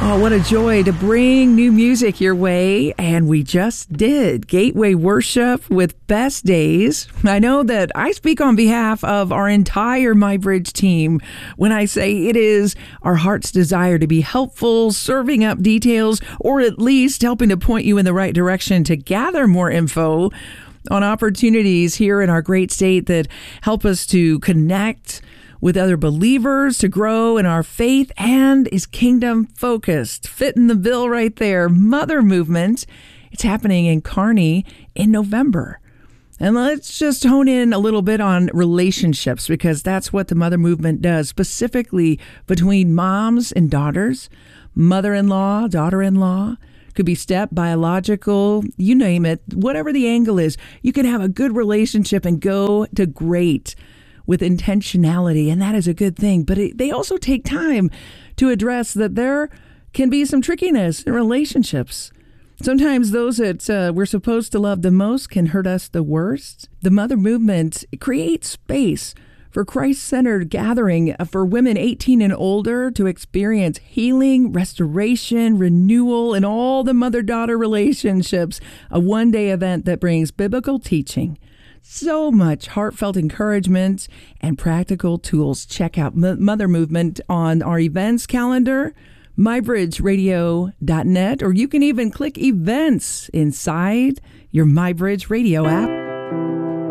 Oh, what a joy to bring new music your way. And we just did Gateway Worship with Best Days. I know that I speak on behalf of our entire MyBridge team when I say it is our heart's desire to be helpful, serving up details, or at least helping to point you in the right direction to gather more info on opportunities here in our great state that help us to connect with other believers, to grow in our faith, and is kingdom focused. Fitting the bill right there. Mother Movement. It's happening in Kearney in November. And let's just hone in a little bit on relationships, because that's what the Mother Movement does, specifically between moms and daughters, mother-in-law, daughter-in-law. Could be step, biological, you name it, whatever the angle is. You can have a good relationship and go to great with intentionality, and that is a good thing. But they also take time to address that there can be some trickiness in relationships. Sometimes those that we're supposed to love the most can hurt us the worst. The Mother Movement creates space for Christ-centered gathering for women 18 and older to experience healing, restoration, renewal, and all the mother-daughter relationships. A one-day event that brings biblical teaching, so much heartfelt encouragement, and practical tools. Check out Mother Movement on our events calendar, mybridgeradio.net, or you can even click events inside your MyBridge Radio app.